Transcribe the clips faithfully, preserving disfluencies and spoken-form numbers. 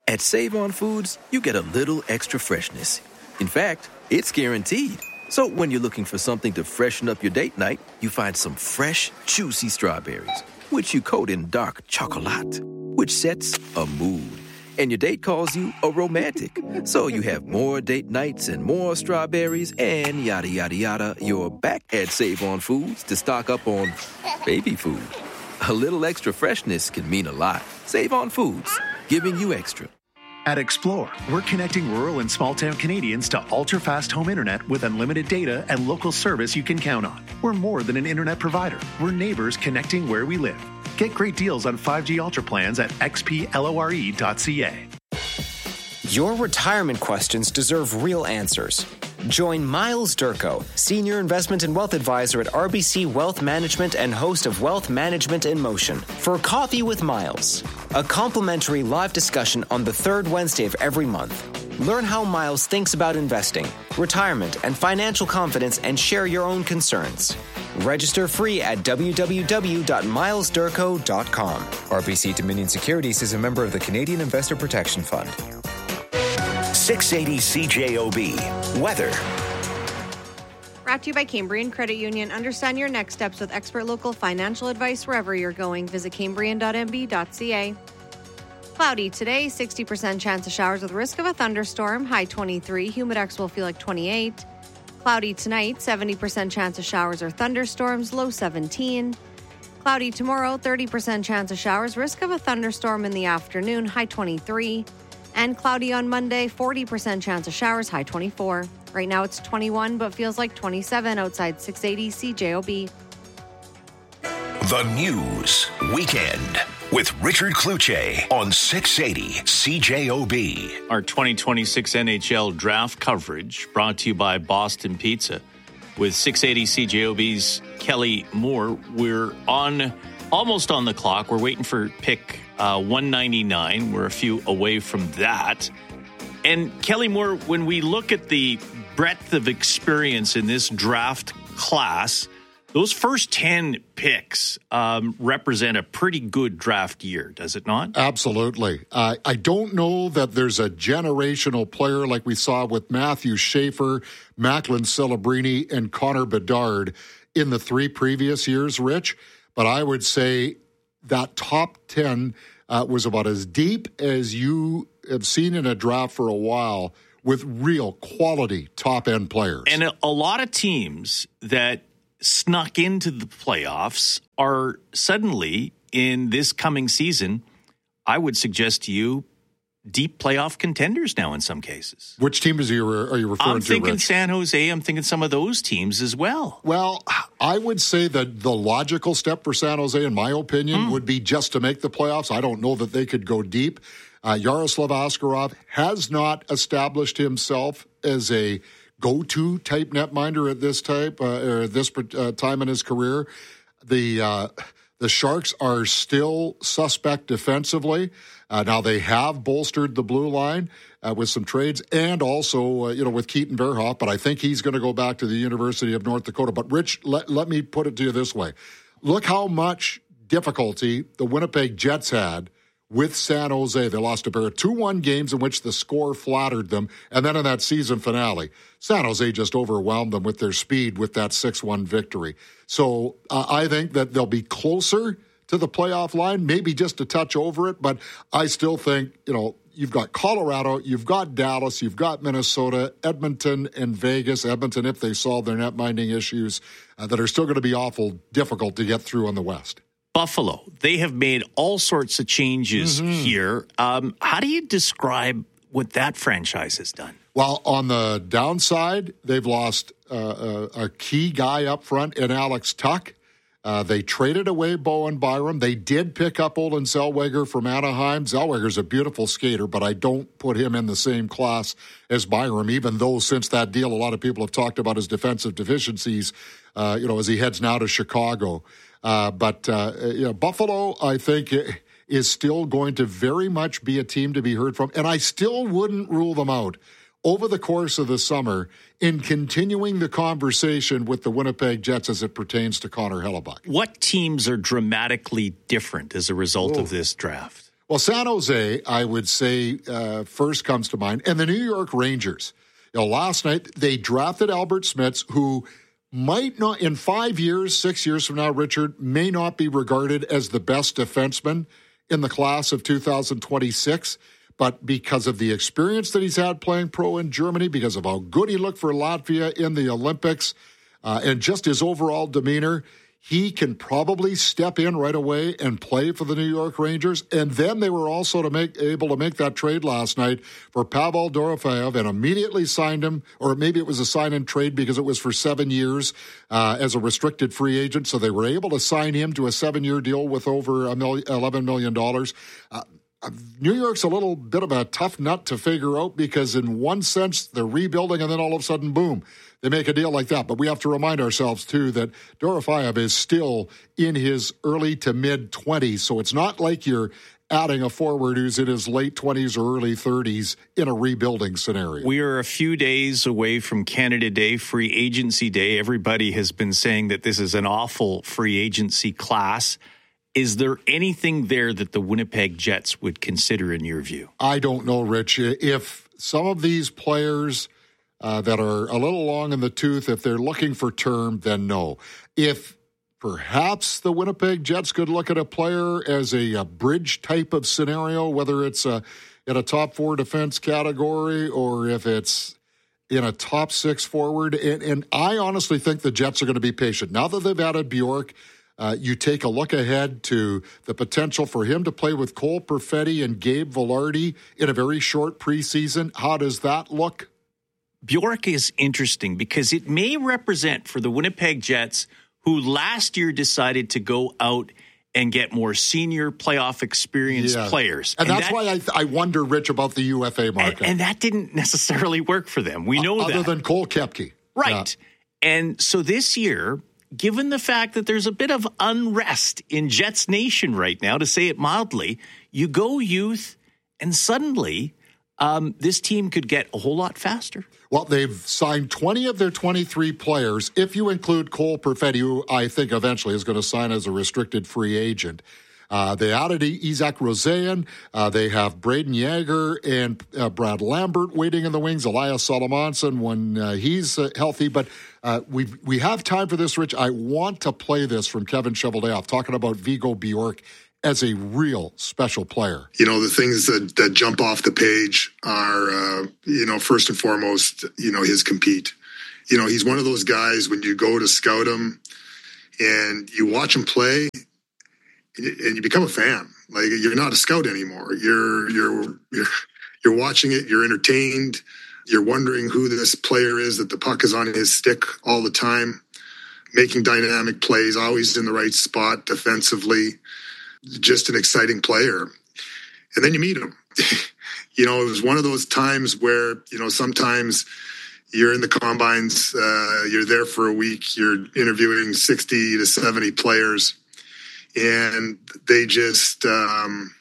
At Save-On Foods, you get a little extra freshness. In fact, it's guaranteed. So when you're looking for something to freshen up your date night, you find some fresh, juicy strawberries, which you coat in dark chocolate, which sets a mood. And your date calls you a romantic. So you have more date nights and more strawberries and yada, yada, yada. You're back at Save-On Foods to stock up on baby food. A little extra freshness can mean a lot. Save-On Foods, giving you extra. At Explore, we're connecting rural and small-town Canadians to ultra-fast home internet with unlimited data and local service you can count on. We're more than an internet provider. We're neighbors connecting where we live. Get great deals on five G Ultra plans at x p lore dot c a. Your retirement questions deserve real answers. Join Miles Durko, Senior Investment and Wealth Advisor at R B C Wealth Management and host of Wealth Management in Motion, for Coffee with Miles, a complimentary live discussion on the third Wednesday of every month. Learn how Miles thinks about investing, retirement, and financial confidence, and share your own concerns. Register free at w w w dot miles durko dot com. R B C Dominion Securities is a member of the Canadian Investor Protection Fund. six eighty C J O B. Weather. Brought to you by Cambrian Credit Union. Understand your next steps with expert local financial advice wherever you're going. Visit cambrian dot m b dot c a. Cloudy today, sixty percent chance of showers with risk of a thunderstorm, high twenty-three. Humidex will feel like twenty-eight. Cloudy tonight, seventy percent chance of showers or thunderstorms, low seventeen. Cloudy tomorrow, thirty percent chance of showers, risk of a thunderstorm in the afternoon, high twenty-three. And cloudy on Monday, forty percent chance of showers, high twenty-four. Right now it's twenty-one, but feels like twenty-seven outside six eighty C J O B. The News Weekend with Richard Cloutier on six eighty C J O B. Our twenty twenty-six N H L draft coverage brought to you by Boston Pizza. With six eighty C J O B's Kelly Moore, we're on almost on the clock. We're waiting for pick uh, one ninety-nine. We're a few away from that. And Kelly Moore, when we look at the breadth of experience in this draft class, those first ten picks um, represent a pretty good draft year, does it not? Absolutely. Uh, I don't know that there's a generational player like we saw with Matthew Schaefer, Macklin Celebrini, and Connor Bedard in the three previous years, Rich. But I would say that top ten uh, was about as deep as you have seen in a draft for a while, with real quality top-end players. And a, a lot of teams that snuck into the playoffs are suddenly, in this coming season, I would suggest to you, deep playoff contenders now in some cases. Which team is you, are you referring I'm to, thinking Rich? San Jose. I'm thinking some of those teams as well. Well, I would say that the logical step for San Jose, in my opinion, mm. would be just to make the playoffs. I don't know that they could go deep. Uh, Yaroslav Askarov has not established himself as a go-to type netminder at this type uh, or this uh, time in his career. The uh, the Sharks are still suspect defensively. Uh, now they have bolstered the blue line uh, with some trades, and also uh, you know with Keaton Verhoff. But I think he's going to go back to the University of North Dakota. But Rich, let let me put it to you this way: look how much difficulty the Winnipeg Jets had with San Jose. They lost a pair of two one games in which the score flattered them. And then in that season finale, San Jose just overwhelmed them with their speed with that six one victory. So uh, I think that they'll be closer to the playoff line, maybe just a touch over it. But I still think, you know, you've got Colorado, you've got Dallas, you've got Minnesota, Edmonton, and Vegas. Edmonton, if they solve their net minding issues, uh, that are still going to be awful difficult to get through in the West. Buffalo, they have made all sorts of changes mm-hmm. here. Um, how do you describe what that franchise has done? Well, on the downside, they've lost uh, a, a key guy up front in Alex Tuch. Uh, they traded away Bowen Byram. They did pick up Olin Zellweger from Anaheim. Zellweger's a beautiful skater, but I don't put him in the same class as Byram, even though since that deal, a lot of people have talked about his defensive deficiencies, uh, you know, as he heads now to Chicago. Uh, but uh, you know, Buffalo, I think, is still going to very much be a team to be heard from. And I still wouldn't rule them out over the course of the summer in continuing the conversation with the Winnipeg Jets as it pertains to Connor Hellebuyck. What teams are dramatically different as a result oh. of this draft? Well, San Jose, I would say, uh, first comes to mind, and the New York Rangers. You know, last night, they drafted Albert Smits, who might not, in five years, six years from now, Richard, may not be regarded as the best defenseman in the class of two thousand twenty-six. But because of the experience that he's had playing pro in Germany, because of how good he looked for Latvia in the Olympics, uh, and just his overall demeanor, he can probably step in right away and play for the New York Rangers. And then they were also to make able to make that trade last night for Pavel Dorofeyev and immediately signed him, or maybe it was a sign-in trade because it was for seven years uh, as a restricted free agent. So they were able to sign him to a seven-year deal with over a million, eleven million dollars. Uh, New York's a little bit of a tough nut to figure out because in one sense they're rebuilding and then all of a sudden, boom, they make a deal like that. But we have to remind ourselves, too, that Dorofeyev is still in his early to mid-twenties. So it's not like you're adding a forward who's in his late twenties or early thirties in a rebuilding scenario. We are a few days away from Canada Day, free agency day. Everybody has been saying that this is an awful free agency class. Is there anything there that the Winnipeg Jets would consider in your view? I don't know, Rich. If some of these players uh, that are a little long in the tooth, if they're looking for term, then no. If perhaps the Winnipeg Jets could look at a player as a, a bridge type of scenario, whether it's a, in a top four defense category or if it's in a top six forward. And, and I honestly think the Jets are going to be patient. Now that they've added Bjork, Uh, you take a look ahead to the potential for him to play with Cole Perfetti and Gabe Vilardi in a very short preseason. How does that look? Bjork is interesting because it may represent for the Winnipeg Jets, who last year decided to go out and get more senior playoff experienced yeah. players. And, and that's that, why I, th- I wonder, Rich, about the U F A market. And, and that didn't necessarily work for them. We know uh, that. Other than Cole Koepke. Right. Yeah. And so this year, given the fact that there's a bit of unrest in Jets Nation right now, to say it mildly, you go youth, and suddenly um, this team could get a whole lot faster. Well, they've signed twenty of their twenty-three players, if you include Cole Perfetti, who I think eventually is going to sign as a restricted free agent. Uh, they added Isaac Rosean. Uh, they have Braden Yager and uh, Brad Lambert waiting in the wings. Elias Solomonson when uh, he's uh, healthy. But uh, we we have time for this, Rich. I want to play this from Kevin Cheveldayoff talking about Viggo Bjork as a real special player. You know, the things that, that jump off the page are, uh, you know, first and foremost, you know, his compete. You know, he's one of those guys when you go to scout him and you watch him play, and you become a fan. Like, you're not a scout anymore. You're you're you're you're watching it. You're entertained. You're wondering who this player is that the puck is on his stick all the time, making dynamic plays, always in the right spot defensively. Just an exciting player. And then you meet him. You know, it was one of those times where, you know, sometimes you're in the combines, uh, you're there for a week, you're interviewing sixty to seventy players, and they just um,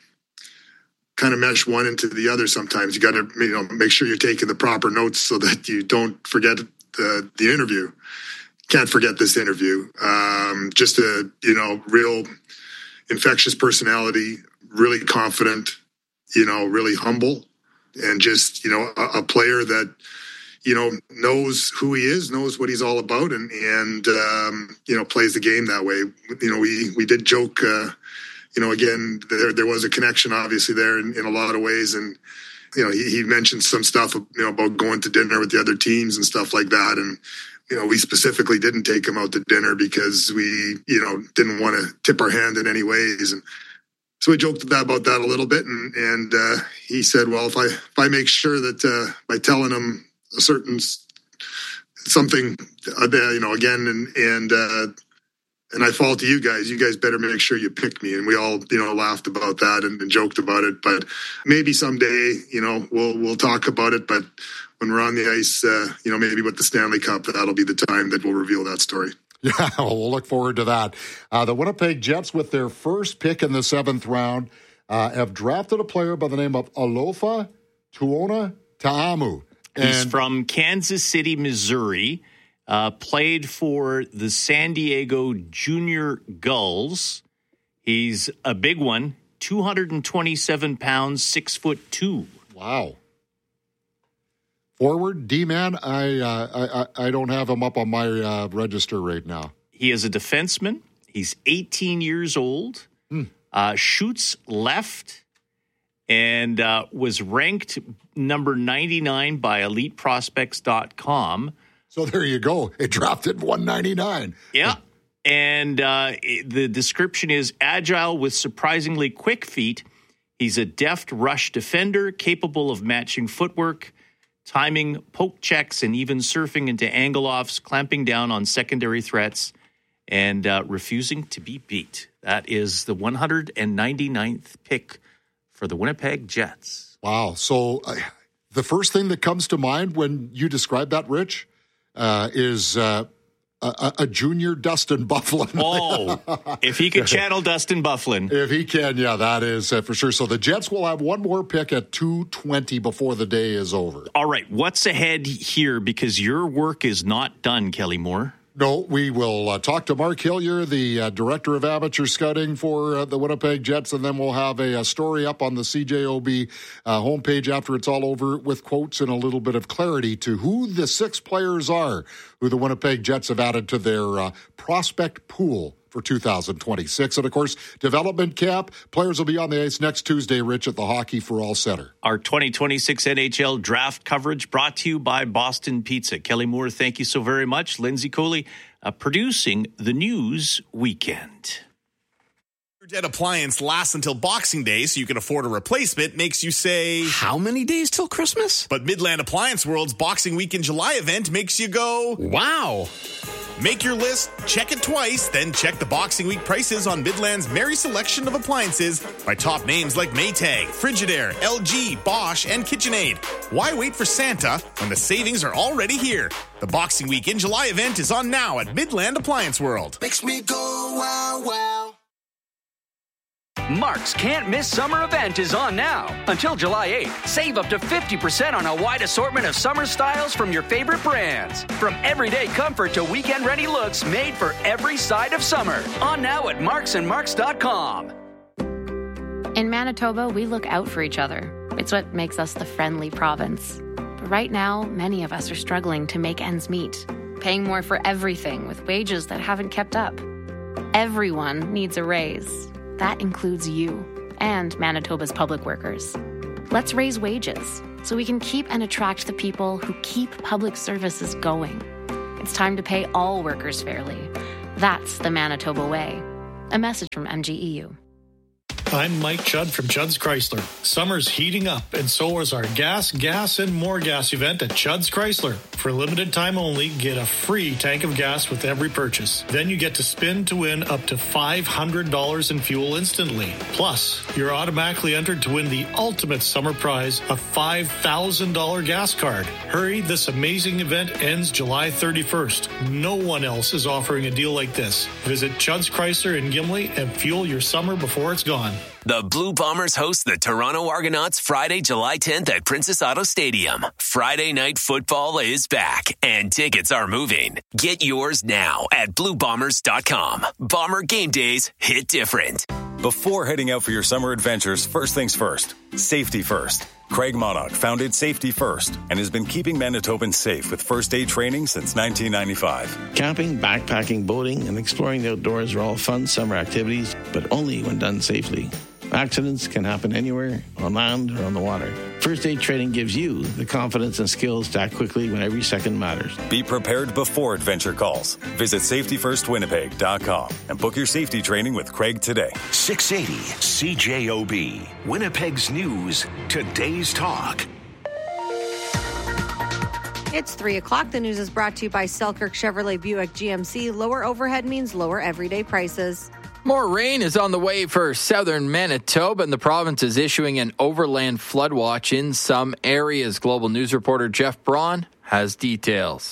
kind of mesh one into the other sometimes. You got to, you know, make sure you're taking the proper notes so that you don't forget the, the interview. Can't forget this interview. Um, just a, you know, real infectious personality, really confident, you know, really humble, and just, you know, a, a player that, you know, knows who he is, knows what he's all about, and, and um, you know, plays the game that way. You know, we, we did joke, uh, you know, again, there there was a connection, obviously, there in, in a lot of ways. And, you know, he, he mentioned some stuff, you know, about going to dinner with the other teams and stuff like that. And, you know, we specifically didn't take him out to dinner because we, you know, didn't want to tip our hand in any ways. And so we joked about that a little bit. And, and uh, he said, well, if I, if I make sure that uh, by telling him a certain something, uh, you know, again, and, and, uh, and I fall to you guys, you guys better make sure you pick me. And we all, you know, laughed about that and, and joked about it. But maybe someday, you know, we'll, we'll talk about it. But when we're on the ice, uh, you know, maybe with the Stanley Cup, that'll be the time that we'll reveal that story. Yeah, well, we'll look forward to that. Uh, the Winnipeg Jets, with their first pick in the seventh round, uh, have drafted a player by the name of Alofa Tuona Ta'amu. He's from Kansas City, Missouri, uh, played for the San Diego Junior Gulls. He's a big one two hundred twenty-seven pounds, six foot two. Wow. Forward, D-man, I, uh, I I don't have him up on my uh, register right now. He is a defenseman. He's eighteen years old, hmm. uh, shoots left, and uh, was ranked number ninety-nine by elite prospects dot com. So there you go. It dropped at one ninety-nine. Yeah. And uh, the description is agile with surprisingly quick feet. He's a deft rush defender, capable of matching footwork, timing, poke checks, and even surfing into angle-offs, clamping down on secondary threats, and uh, refusing to be beat. That is the one hundred ninety-ninth pick for the Winnipeg Jets. Wow. So uh, the first thing that comes to mind when you describe that, Rich, uh, is uh, a, a junior Dustin Byfuglien. Oh, if he could channel Dustin Byfuglien. If he can, yeah, that is uh, for sure. So the Jets will have one more pick at two twenty before the day is over. All right, what's ahead here? Because your work is not done, Kelly Moore. No, we will uh, talk to Mark Hillier, the uh, director of amateur scouting for uh, the Winnipeg Jets, and then we'll have a, a story up on the C J O B uh, homepage after it's all over with quotes and a little bit of clarity to who the six players are who the Winnipeg Jets have added to their uh, prospect pool for two thousand twenty-six. And, of course, development camp. Players will be on the ice next Tuesday, Rich, at the Hockey for All Center. Our twenty twenty-six N H L draft coverage brought to you by Boston Pizza. Kelly Moore, thank you so very much. Lindsay Coley uh, producing the News Weekend. Your dead appliance lasts until Boxing Day, so you can afford a replacement, makes you say, how many days till Christmas? But Midland Appliance World's Boxing Week in July event makes you go, wow. Make your list, check it twice, then check the Boxing Week prices on Midland's merry selection of appliances by top names like Maytag, Frigidaire, L G, Bosch, and KitchenAid. Why wait for Santa when the savings are already here? The Boxing Week in July event is on now at Midland Appliance World. Makes me go wow wow. Mark's Can't Miss Summer event is on now. Until July eighth, save up to fifty percent on a wide assortment of summer styles from your favorite brands. From everyday comfort to weekend-ready looks made for every side of summer. On now at marks and marks dot com. In Manitoba, we look out for each other. It's what makes us the friendly province. But right now, many of us are struggling to make ends meet, paying more for everything with wages that haven't kept up. Everyone needs a raise. That includes you and Manitoba's public workers. Let's raise wages so we can keep and attract the people who keep public services going. It's time to pay all workers fairly. That's the Manitoba way. A message from M G E U. I'm Mike Judd from Judd's Chrysler. Summer's heating up, and so is our gas, gas, and more gas event at Judd's Chrysler. For a limited time only, get a free tank of gas with every purchase. Then you get to spin to win up to five hundred dollars in fuel instantly. Plus, you're automatically entered to win the ultimate summer prize, a five thousand dollars gas card. Hurry, this amazing event ends July thirty-first. No one else is offering a deal like this. Visit Judd's Chrysler in Gimli and fuel your summer before it's gone. The Blue Bombers host the Toronto Argonauts Friday, July tenth at Princess Auto Stadium. Friday night football is back, and tickets are moving. Get yours now at blue bombers dot com. Bomber game days hit different. Before heading out for your summer adventures, first things first. Safety first. Craig Monarch founded Safety First and has been keeping Manitobans safe with first aid training since nineteen ninety-five. Camping, backpacking, boating, and exploring the outdoors are all fun summer activities, but only when done safely. Accidents can happen anywhere, on land or on the water. First aid training gives you the confidence and skills to act quickly when every second matters. Be prepared before adventure calls. Visit safety first winnipeg dot com and book your safety training with Craig today. six eighty C J O B, Winnipeg's News, today's talk. It's three o'clock. The news is brought to you by Selkirk Chevrolet Buick G M C. Lower overhead means lower everyday prices. More rain is on the way for southern Manitoba, and the province is issuing an overland flood watch in some areas. Global News reporter Jeff Braun has details.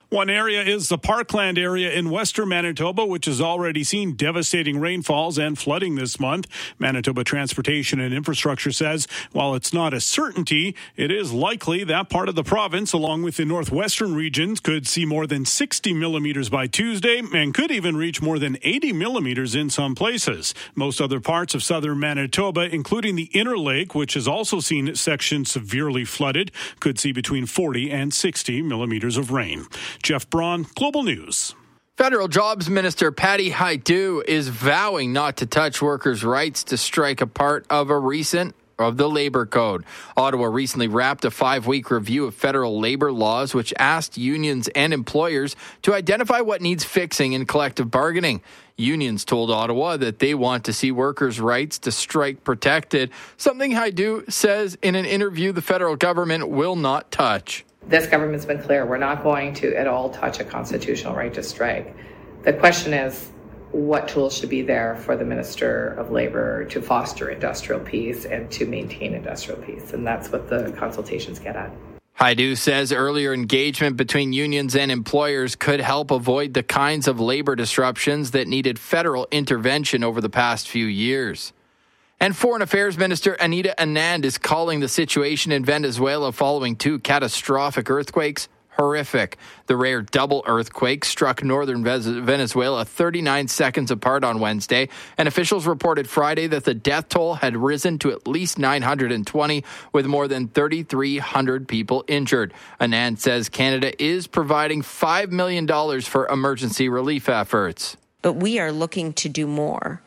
One area is the Parkland area in western Manitoba, which has already seen devastating rainfalls and flooding this month. Manitoba Transportation and Infrastructure says while it's not a certainty, it is likely that part of the province, along with the northwestern regions, could see more than sixty millimeters by Tuesday and could even reach more than eighty millimeters in some places. Most other parts of southern Manitoba, including the Inner Lake, which has also seen sections severely flooded, could see between forty and sixty millimeters of rain. Jeff Braun, Global News. Federal Jobs Minister Patty Hajdu is vowing not to touch workers' rights to strike a part of a recent of the Labor Code. Ottawa recently wrapped a five-week review of federal labor laws, which asked unions and employers to identify what needs fixing in collective bargaining. Unions told Ottawa that they want to see workers' rights to strike protected, something Hajdu says in an interview the federal government will not touch. This government's been clear, we're not going to at all touch a constitutional right to strike. The question is, what tools should be there for the Minister of Labour to foster industrial peace and to maintain industrial peace? And that's what the consultations get at. Hajdu says earlier engagement between unions and employers could help avoid the kinds of labor disruptions that needed federal intervention over the past few years. And Foreign Affairs Minister Anita Anand is calling the situation in Venezuela following two catastrophic earthquakes horrific. The rare double earthquake struck northern Venezuela thirty-nine seconds apart on Wednesday, and officials reported Friday that the death toll had risen to at least nine hundred twenty, with more than thirty-three hundred people injured. Anand says Canada is providing five million dollars for emergency relief efforts. But we are looking to do more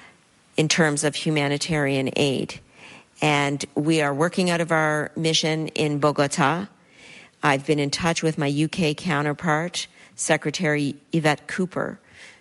in terms of humanitarian aid. And we are working out of our mission in Bogota. I've been in touch with my U K counterpart, Secretary Yvette Cooper,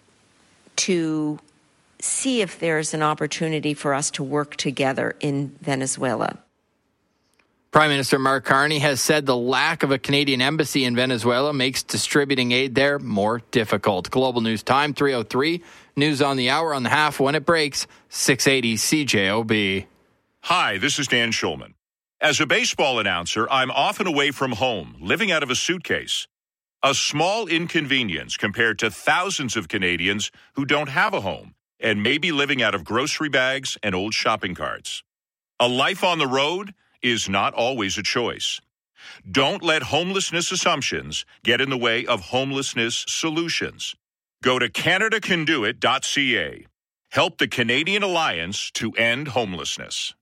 to see if there's an opportunity for us to work together in Venezuela. Prime Minister Mark Carney has said the lack of a Canadian embassy in Venezuela makes distributing aid there more difficult. Global News Time, three oh three. News on the hour on the half when it breaks, six eighty C J O B. Hi, this is Dan Schulman. As a baseball announcer, I'm often away from home, living out of a suitcase. A small inconvenience compared to thousands of Canadians who don't have a home and may be living out of grocery bags and old shopping carts. A life on the road is not always a choice. Don't let homelessness assumptions get in the way of homelessness solutions. Go to Canada Can Do It dot C A. Help the Canadian Alliance to end homelessness.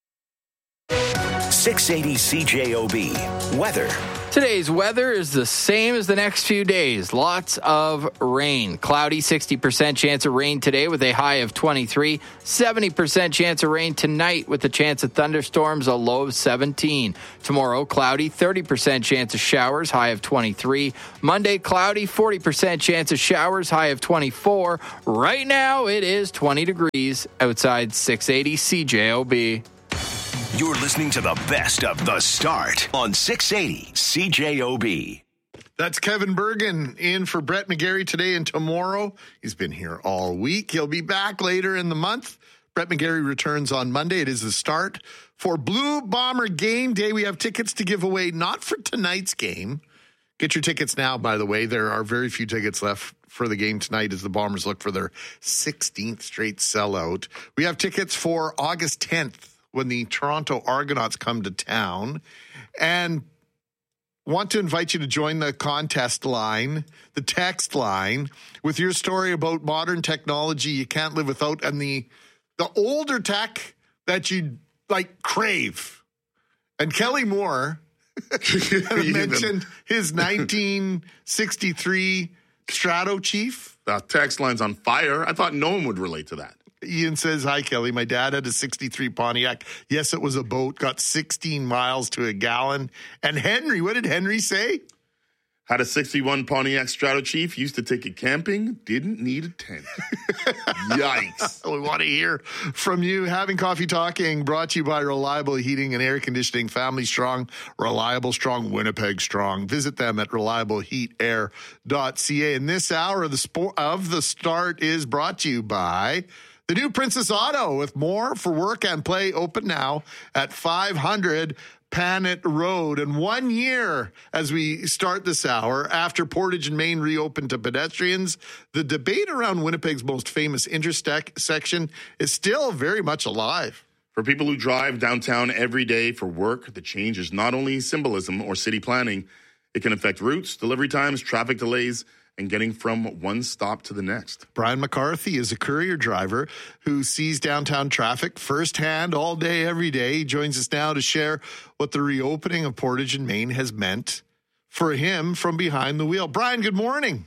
six eighty C J O B. Weather. Today's weather is the same as the next few days. Lots of rain. Cloudy, sixty percent chance of rain today with a high of twenty-three. seventy percent chance of rain tonight with a chance of thunderstorms, a low of seventeen. Tomorrow, cloudy, thirty percent chance of showers, high of twenty-three. Monday, cloudy, forty percent chance of showers, high of twenty-four. Right now, it is twenty degrees outside six eighty C J O B. You're listening to the best of The Start on six eighty C J O B. That's Kevin Bergen in for Brett McGarry today and tomorrow. He's been here all week. He'll be back later in the month. Brett McGarry returns on Monday. It is the start for Blue Bomber Game Day. We have tickets to give away, not for tonight's game. Get your tickets now, by the way. There are very few tickets left for the game tonight as the Bombers look for their sixteenth straight sellout. We have tickets for August tenth. When the Toronto Argonauts come to town, and want to invite you to join the contest line, the text line, with your story about modern technology you can't live without and the the older tech that you like crave. And Kelly Moore mentioned his nineteen sixty-three Strato Chief. The text line's on fire. I thought no one would relate to that. Ian says, hi, Kelly. My dad had a sixty-three Pontiac. Yes, it was a boat. Got sixteen miles to a gallon. And Henry, what did Henry say? Had a sixty-one Pontiac Strato Chief. Used to take it camping. Didn't need a tent. Yikes. We want to hear from you. Having Coffee Talking brought to you by Reliable Heating and Air Conditioning. Family strong, reliable strong, Winnipeg strong. Visit them at reliable heat air dot c a. And this hour of the, sport, of the start is brought to you by the The new Princess Auto with more for work and play open now at five hundred Panet Road. And one year as we start this hour after Portage and Main reopened to pedestrians, the debate around Winnipeg's most famous intersection is still very much alive. For people who drive downtown every day for work, the change is not only symbolism or city planning. It can affect routes, delivery times, traffic delays, and getting from one stop to the next. Brian McCarthy is a courier driver who sees downtown traffic firsthand all day, every day. He joins us now to share what the reopening of Portage and Main has meant for him from behind the wheel. Brian, good morning.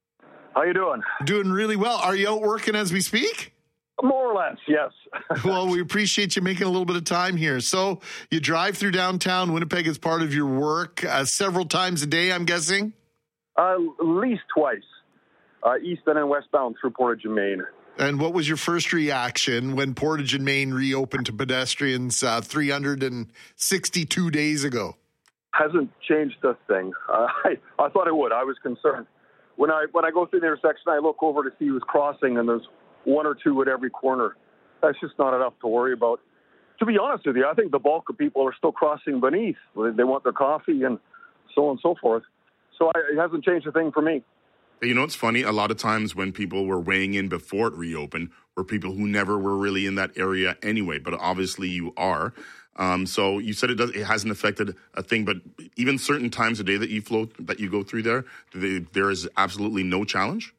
How you doing? Doing really well. Are you out working as we speak? More or less, yes. Well, we appreciate you making a little bit of time here. So you drive through downtown Winnipeg as part of your work uh, several times a day, I'm guessing? Uh, at least twice, uh, eastbound and westbound through Portage and Main. And what was your first reaction when Portage and Main reopened to pedestrians uh, three hundred sixty-two days ago? Hasn't changed a thing. Uh, I, I thought it would. I was concerned. When I when I go through the intersection, I look over to see who's crossing, and there's one or two at every corner. That's just not enough to worry about. To be honest with you, I think the bulk of people are still crossing beneath. They want their coffee and so on and so forth. So I, it hasn't changed a thing for me. You know, it's funny. A lot of times when people were weighing in before it reopened were people who never were really in that area anyway. But obviously you are. Um, so you said it does. It hasn't affected a thing. But even certain times a day that you float, that you go through there, they, there is absolutely no challenge.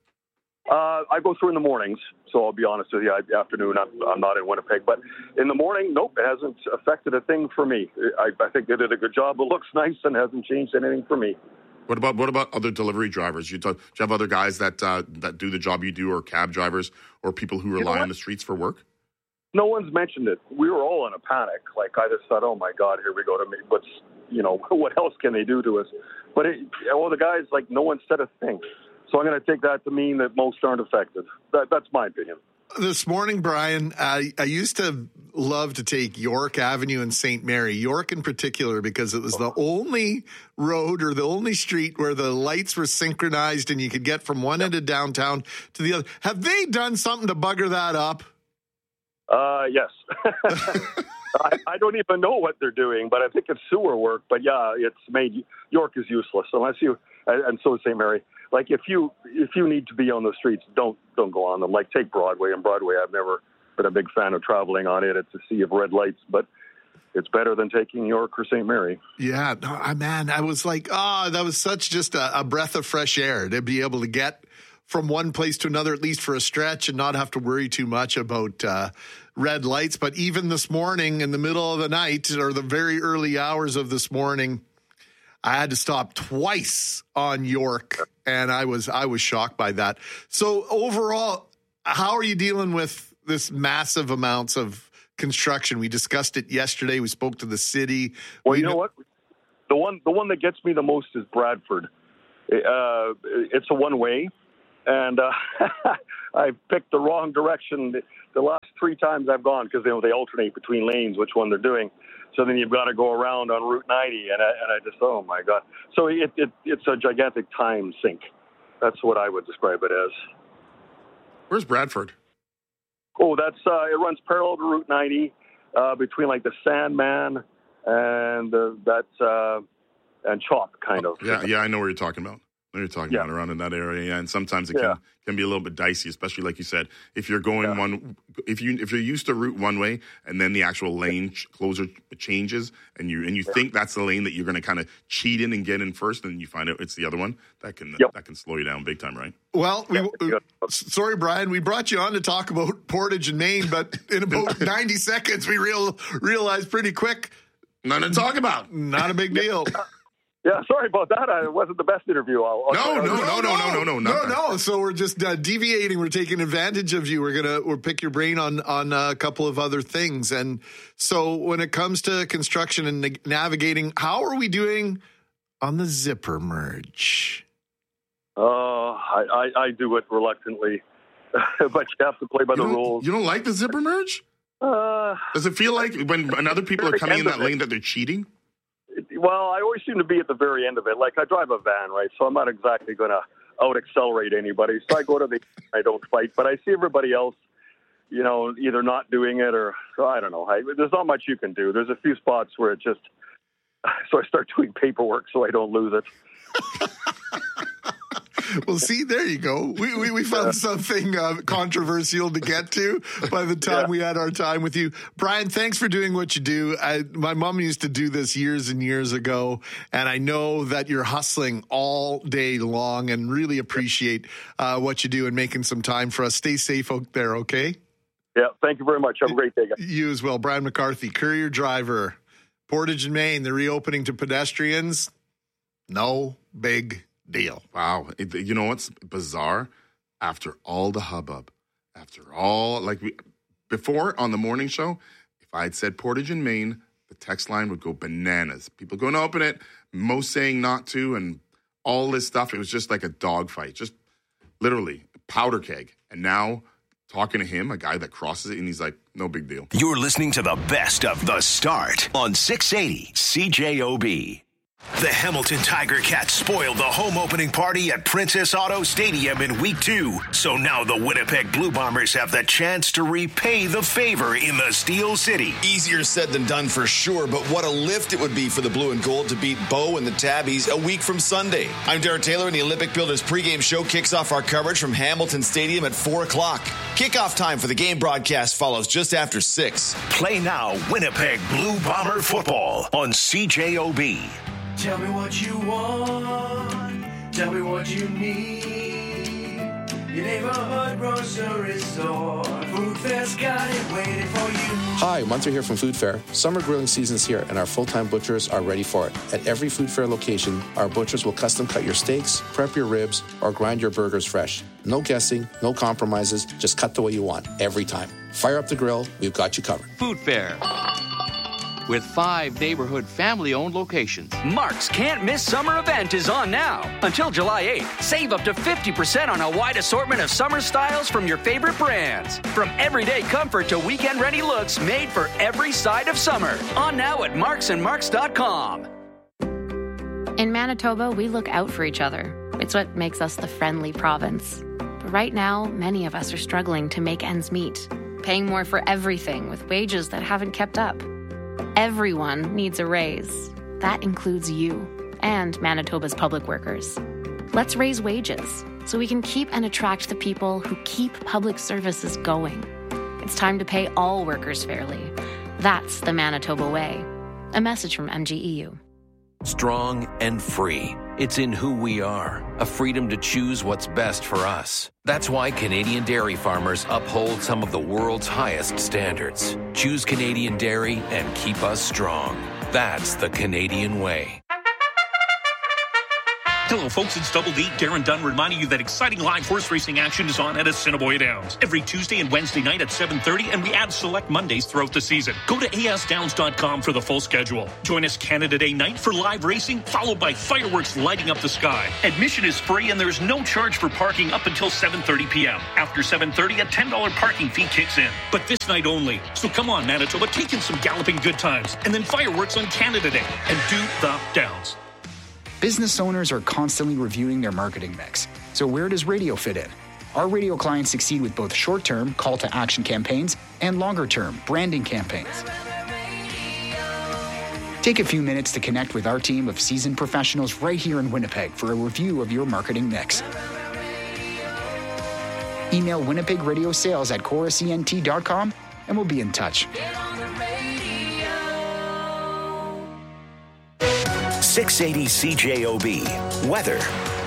Uh, I go through in the mornings, so I'll be honest with you. I, afternoon, I'm, I'm not in Winnipeg, but in the morning, nope, it hasn't affected a thing for me. I, I think they did a good job. It looks nice and hasn't changed anything for me. What about what about other delivery drivers? You talk, do you have other guys that uh, that do the job you do, or cab drivers, or people who rely on the streets for work? No one's mentioned it. We were all in a panic. Like, I just thought, oh my God, here we go to me. What's, you know, what else can they do to us? But it, all the guys, like, no one said a thing. So I'm going to take that to mean that most aren't affected. That, that's my opinion. This morning, Brian, I, I used to love to take York Avenue and Saint Mary, York in particular, because it was the only road or the only street where the lights were synchronized and you could get from one end of downtown to the other. Have they done something to bugger that up? Uh, yes. I, I don't even know what they're doing, but I think it's sewer work. But yeah, it's made York is useless unless you, and so is Saint Mary. Like, if you if you need to be on the streets, don't don't go on them. Like, take Broadway. And Broadway, I've never been a big fan of traveling on it. It's a sea of red lights, but it's better than taking York or Saint Mary. Yeah, no, man, I was like, oh, that was such just a, a breath of fresh air to be able to get from one place to another, at least for a stretch, and not have to worry too much about uh, red lights. But even this morning, in the middle of the night, or the very early hours of this morning, I had to stop twice on York, and I was I was shocked by that. So overall, how are you dealing with this massive amounts of construction? We discussed it yesterday. We spoke to the city. Well, we you know, know what? The one the one that gets me the most is Bradford. Uh, it's a one way, and uh, I picked the wrong direction the last three times I've gone, because you know they alternate between lanes, which one they're doing. So then you've got to go around on Route ninety, and I, and I just, oh, my God. So it, it it's a gigantic time sink. That's what I would describe it as. Where's Bradford? Oh, that's uh, it runs parallel to Route ninety uh, between, like, the Sandman and uh, that's uh, and Chop, kind of. Yeah, yeah, I know where you're talking about. I know you're talking Yeah. about around in that area, yeah. And sometimes it Yeah. can, can be a little bit dicey, especially like you said, if you're going one, if you if you're used to route one way, and then the actual lane ch- closer changes, and you and you think that's the lane that you're going to kind of cheat in and get in first, and you find out it's the other one. That can that can slow you down big time, right? Well, we, we, sorry, Brian, we brought you on to talk about Portage and Main, but in about ninety seconds, we real, realized pretty quick. Nothing to talk about. Not a big deal. Yeah, sorry about that. I, it wasn't the best interview. I'll, I'll No, no, no, no, no, no, no, no, no. So we're just uh, deviating. We're taking advantage of you. We're gonna we'll pick your brain on on a couple of other things. And so when it comes to construction and na- navigating, how are we doing on the zipper merge? Uh, I, I, I do it reluctantly, but you have to play by You the don't- rules. You don't like the zipper merge? Uh, Does it feel like when, when other people are very coming in end that of it. lane that they're cheating? Well, I always seem to be at the very end of it. Like, I drive a van, right? So I'm not exactly going to out-accelerate anybody. So I go to the, I don't fight. But I see everybody else you know, either not doing it or, so I don't know. I, there's not much you can do. There's a few spots where it just, so I start doing paperwork so I don't lose it. Well, see, there you go. We we, we found something uh, controversial to get to by the time yeah. we had our time with you. Brian, thanks for doing what you do. I, my mom used to do this years and years ago, and I know that you're hustling all day long and really appreciate uh, what you do and making some time for us. Stay safe out there, okay? Yeah, thank you very much. Have a great day, guys. You as well. Brian McCarthy, courier driver, Portage and Main, the reopening to pedestrians, no big deal. Wow. It, you know what's bizarre? After all the hubbub, after all, like we, before on the morning show, if I had said Portage and Main, the text line would go bananas. People going to open it, most saying not to, and all this stuff. It was just like a dogfight, just literally powder keg. And now talking to him, a guy that crosses it, and he's like, no big deal. You're listening to the best of The Start on six eighty C J O B. The Hamilton Tiger Cats spoiled the home opening party at Princess Auto Stadium in week two. So now the Winnipeg Blue Bombers have the chance to repay the favor in the Steel City. Easier said than done for sure, but what a lift it would be for the Blue and Gold to beat Bo and the Tabbies a week from Sunday. I'm Derek Taylor, and the Olympic Builders pregame show kicks off our coverage from Hamilton Stadium at four o'clock. Kickoff time for the game broadcast follows just after six. Play now Winnipeg Blue Bomber football on C J O B. Tell me what you want. Tell me what you need. Your neighborhood grocery store. Food Fair's got it waiting for you. Hi, Munter here from Food Fair. Summer grilling season's here, and our full-time butchers are ready for it. At every Food Fair location, our butchers will custom cut your steaks, prep your ribs, or grind your burgers fresh. No guessing, no compromises, just cut the way you want, every time. Fire up the grill, we've got you covered. Food Fair. With five neighborhood family-owned locations. Mark's Can't Miss Summer event is on now. Until July eighth, save up to fifty percent on a wide assortment of summer styles from your favorite brands. From everyday comfort to weekend-ready looks made for every side of summer. On now at marks and marks dot com. In Manitoba, we look out for each other. It's what makes us the friendly province. But right now, many of us are struggling to make ends meet, paying more for everything with wages that haven't kept up. Everyone needs a raise. That includes you and Manitoba's public workers. Let's raise wages so we can keep and attract the people who keep public services going. It's time to pay all workers fairly. That's the Manitoba way. A message from M G E U. Strong and free. It's in who we are, a freedom to choose what's best for us. That's why Canadian dairy farmers uphold some of the world's highest standards. Choose Canadian dairy and keep us strong. That's the Canadian way. Hello, folks. It's Double D. Darren Dunn reminding you that exciting live horse racing action is on at Assiniboia Downs every Tuesday and Wednesday night at seven thirty, and we add select Mondays throughout the season. Go to A S downs dot com for the full schedule. Join us Canada Day night for live racing, followed by fireworks lighting up the sky. Admission is free, and there is no charge for parking up until seven thirty p.m. After seven thirty, a ten dollars parking fee kicks in. But this night only. So come on, Manitoba, take in some galloping good times, and then fireworks on Canada Day, and do the Downs. Business owners are constantly reviewing their marketing mix. So where does radio fit in? Our radio clients succeed with both short-term call-to-action campaigns and longer-term branding campaigns. Take a few minutes to connect with our team of seasoned professionals right here in Winnipeg for a review of your marketing mix. Email Winnipeg Radio Sales at chorus E N T dot com and we'll be in touch. six eighty C J O B. Weather.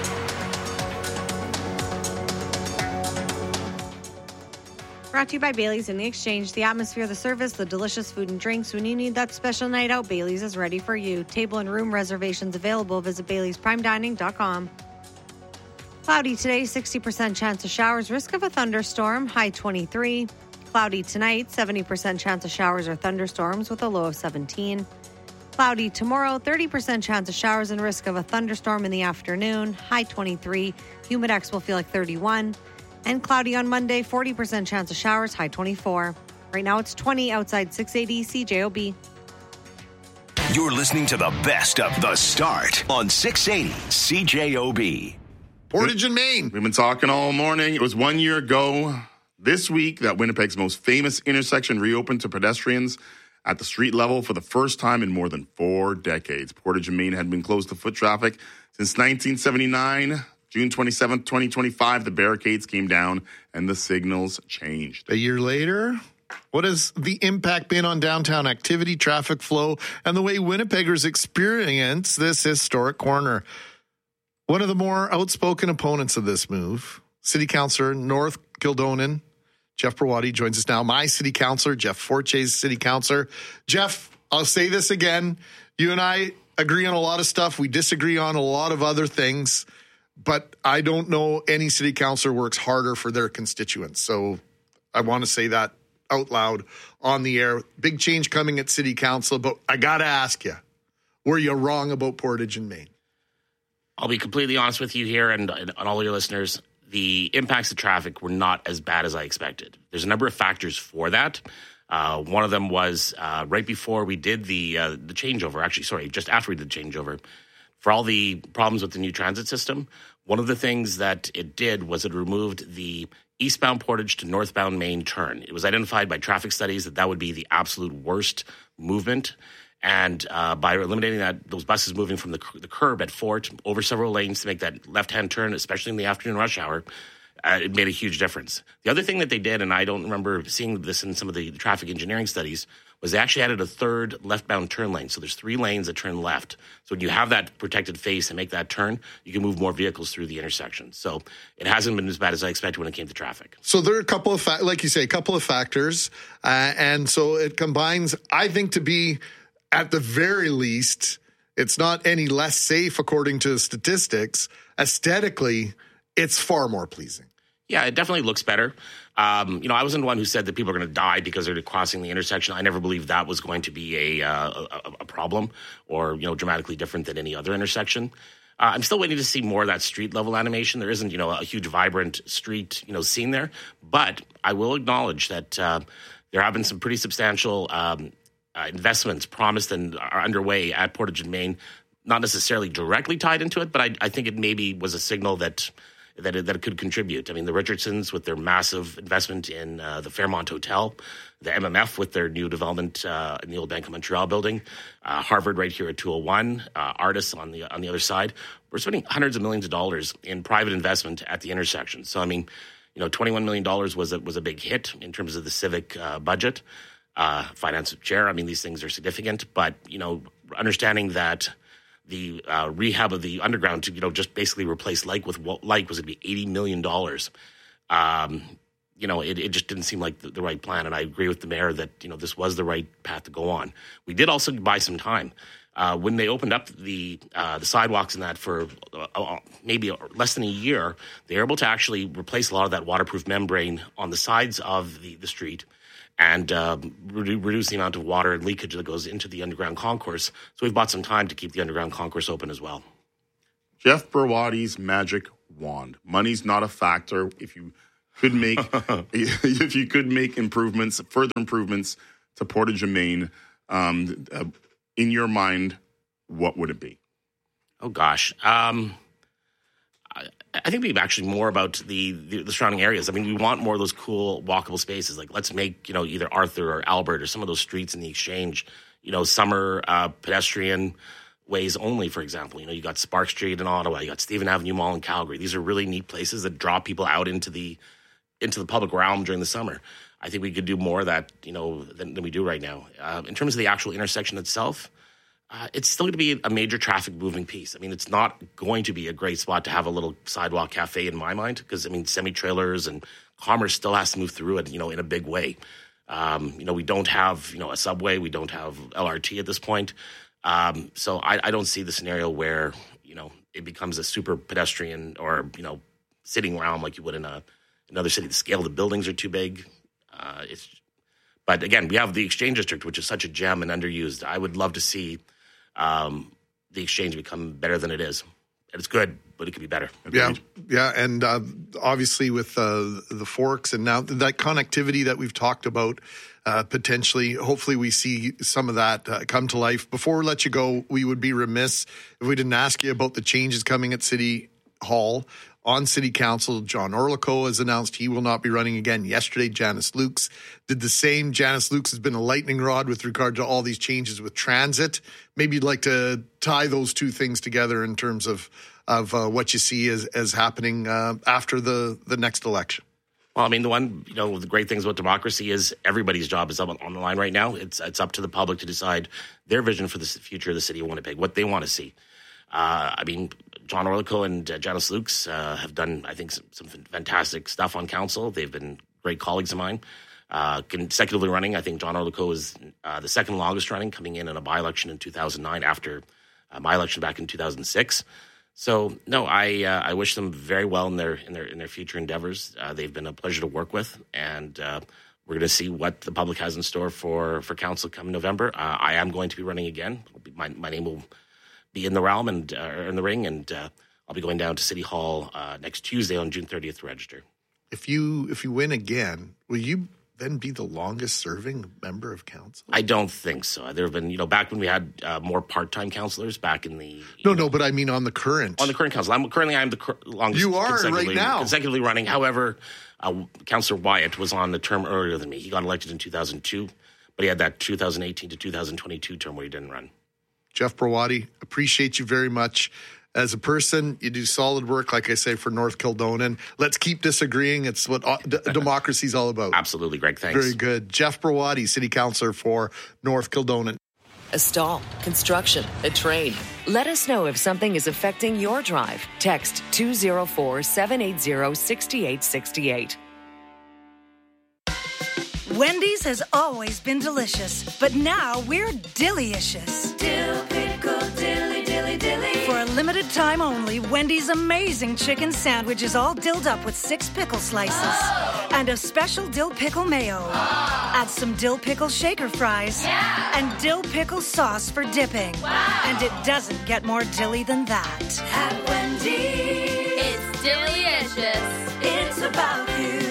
Brought to you by Bailey's in the Exchange. The atmosphere, the service, the delicious food and drinks. When you need that special night out, Bailey's is ready for you. Table and room reservations available. Visit baileys prime dining dot com. Cloudy today, sixty percent chance of showers. Risk of a thunderstorm, high twenty-three. Cloudy tonight, seventy percent chance of showers or thunderstorms with a low of seventeen. Cloudy tomorrow, thirty percent chance of showers and risk of a thunderstorm in the afternoon, high twenty-three. Humidex will feel like thirty-one. And cloudy on Monday, forty percent chance of showers, high twenty-four. Right now it's twenty outside six eighty C J O B. You're listening to the best of The Start on six eighty C J O B. Portage and Main. We've been talking all morning. It was one year ago This week, that Winnipeg's most famous intersection reopened to pedestrians at the street level for the first time in more than four decades. Portage and Main had been closed to foot traffic since nineteen seventy-nine. June twenty-seventh, twenty twenty-five, the barricades came down and the signals changed. A year later, what has the impact been on downtown activity, traffic flow, and the way Winnipeggers experience this historic corner? One of the more outspoken opponents of this move, City Councillor North Kildonan, Jeff Brawadi, joins us now. My City Councillor, Jeff Forche's City Councillor. Jeff, I'll say this again. You and I agree on a lot of stuff. We disagree on a lot of other things. But I don't know any City Councillor works harder for their constituents. So I want to say that out loud on the air. Big change coming at City Council. But I got to ask you, were you wrong about Portage and Main? I'll be completely honest with you here and, and all your listeners. The impacts of traffic were not as bad as I expected. There's a number of factors for that. Uh, one of them was uh, right before we did the uh, the changeover, actually, sorry, just after we did the changeover, for all the problems with the new transit system, one of the things that it did was it removed the eastbound Portage to northbound Main turn. It was identified by traffic studies that that would be the absolute worst movement. And uh, by eliminating that, those buses moving from the, the curb at Fort over several lanes to make that left-hand turn, especially in the afternoon rush hour, uh, it made a huge difference. The other thing that they did, and I don't remember seeing this in some of the traffic engineering studies, was they actually added a third left-bound turn lane. So there's three lanes that turn left. So when you have that protected face and make that turn, you can move more vehicles through the intersection. So it hasn't been as bad as I expected when it came to traffic. So there are a couple of, fa- like you say, a couple of factors. Uh, and so it combines, I think, to be, at the very least, it's not any less safe according to statistics. Aesthetically, it's far more pleasing. Yeah, it definitely looks better. Um, you know, I wasn't the one who said that people are going to die because they're crossing the intersection. I never believed that was going to be a, uh, a, a problem or, you know, dramatically different than any other intersection. Uh, I'm still waiting to see more of that street level animation. There isn't, you know, a huge vibrant street, you know, scene there. But I will acknowledge that uh, there have been some pretty substantial um, uh, investments promised and are underway at Portage and Main, not necessarily directly tied into it, but I, I think it maybe was a signal that that it, that it could contribute. I mean, the Richardsons with their massive investment in uh, the Fairmont Hotel, the M M F with their new development uh, in the old Bank of Montreal building, uh, Harvard right here at two oh one, uh, Artis on the on the other side. We're spending hundreds of millions of dollars in private investment at the intersection. So, I mean, you know, twenty-one million dollars was a, was a big hit in terms of the civic uh, budget. Uh, finance chair, I mean, these things are significant, but, you know, understanding that the uh, rehab of the underground to, you know, just basically replace Lake with what Lake was going to be eighty million dollars. Um, you know, it, it just didn't seem like the, the right plan. And I agree with the mayor that, you know, this was the right path to go on. We did also buy some time. Uh, when they opened up the uh, the sidewalks and that for uh, maybe less than a year, they were able to actually replace a lot of that waterproof membrane on the sides of the, the street and um, re- reduce the amount of water and leakage that goes into the underground concourse. So we've bought some time to keep the underground concourse open as well. Jeff Brawadi's magic wand. Money's not a factor. If you could make if you could make improvements, further improvements to Portage and Main, um, uh, in your mind, what would it be? Oh gosh. Um, I, I think we'd actually more about the, the the surrounding areas. I mean, we want more of those cool walkable spaces. Like, let's make, you know, either Arthur or Albert or some of those streets in the Exchange, you know, summer uh, pedestrian ways only, for example. You know, you got Spark Street in Ottawa, you got Stephen Avenue Mall in Calgary. These are really neat places that draw people out into the into the public realm during the summer. I think we could do more of that, you know, than, than we do right now. Uh, in terms of the actual intersection itself, Uh, it's still going to be a major traffic moving piece. I mean, it's not going to be a great spot to have a little sidewalk cafe in my mind because, I mean, semi-trailers and commerce still has to move through it, you know, in a big way. Um, you know, we don't have, you know, a subway. We don't have L R T at this point. Um, so I, I don't see the scenario where, you know, it becomes a super pedestrian or, you know, sitting realm like you would in a, another city. The scale of the buildings are too big. Uh, it's, but again, we have the Exchange District, which is such a gem and underused. I would love to see Um, the Exchange become better than it is. And it's good, but it could be better. Yeah, yeah, and uh, obviously with uh, the Forks and now that connectivity that we've talked about, uh, potentially, hopefully we see some of that uh, come to life. Before we let you go, we would be remiss if we didn't ask you about the changes coming at City Hall. on City Council. John Orlico has announced he will not be running again. Yesterday, Janice Lukes did the same. Janice Lukes has been a lightning rod with regard to all these changes with transit. Maybe you'd like to tie those two things together in terms of of uh, what you see as, as happening uh, after the, the next election. Well, I mean, the one, you know, the great things about democracy is everybody's job is up on the line right now. It's it's up to the public to decide their vision for the future of the city of Winnipeg, what they want to see. Uh, I mean, John Orlico and uh, Janice Lukes uh, have done, I think, some, some fantastic stuff on council. They've been great colleagues of mine. Uh, consecutively running, I think John Orlico is uh, the second longest running, coming in in a by-election in two thousand nine after uh, my election back in two thousand six. So no, I uh, I wish them very well in their in their in their future endeavors. Uh, they've been a pleasure to work with, and uh, we're going to see what the public has in store for for council come November. Uh, I am going to be running again. My my name will be in the realm and uh, in the ring, and uh, I'll be going down to City Hall uh, next Tuesday on June thirtieth to register. If you if you win again, will you then be the longest serving member of council? I don't think so. There have been, you know, back when we had uh, more part-time councillors back in the... No, no, but I mean on the current. On the current council. I'm, currently, I'm the cur- longest. You are right now. Consecutively running. However, uh, Councillor Wyatt was on the term earlier than me. He got elected in two thousand two, but he had that two thousand eighteen to two thousand twenty-two term where he didn't run. Jeff Brawadi, appreciate you very much. As a person, you do solid work, like I say, for North Kildonan. Let's keep disagreeing. It's what d- democracy is all about. Absolutely, Greg. Thanks. Very good. Jeff Brawadi, City Councillor for North Kildonan. A stall, construction, a trade. Let us know if something is affecting your drive. Text two oh four, seven eight zero, six eight six eight. Wendy's has always been delicious, but now we're Dillicious. Dill pickle dilly dilly dilly. For a limited time only, Wendy's amazing chicken sandwich is all dilled up with six pickle slices oh. and a special dill pickle mayo. Oh. Add some dill pickle shaker fries yeah. and dill pickle sauce for dipping. Wow. And it doesn't get more dilly than that. At Wendy's, it's delicious. It's about you.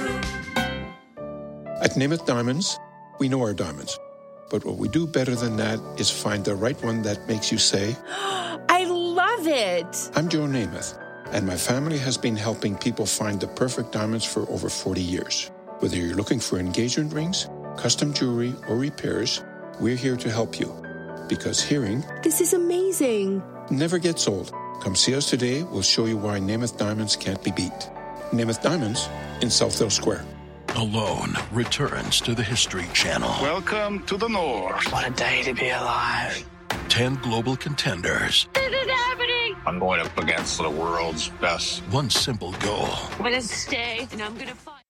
At Namath Diamonds, we know our diamonds. But what we do better than that is find the right one that makes you say, I love it. I'm Joe Namath, and my family has been helping people find the perfect diamonds for over forty years. Whether you're looking for engagement rings, custom jewelry, or repairs, we're here to help you. Because hearing, this is amazing, never gets old. Come see us today. We'll show you why Namath Diamonds can't be beat. Namath Diamonds in Southdale Square. Alone returns to the History Channel. Welcome to the North. What a day to be alive. Ten global contenders. This is happening. I'm going up against the world's best. One simple goal. I'm going to stay, and I'm going to fight.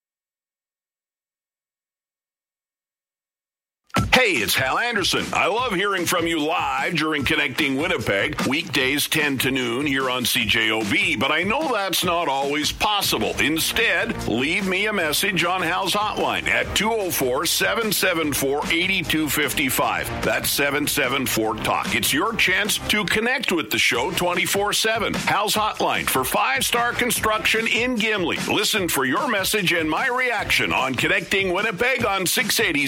Hey, it's Hal Anderson. I love hearing from you live during Connecting Winnipeg, weekdays ten to noon here on C J O B, but I know that's not always possible. Instead, leave me a message on Hal's hotline at two oh four, seven seven four, eight two five five. That's seven seven four talk. It's your chance to connect with the show twenty-four seven. Hal's hotline for five-star construction in Gimli. Listen for your message and my reaction on Connecting Winnipeg on six eighty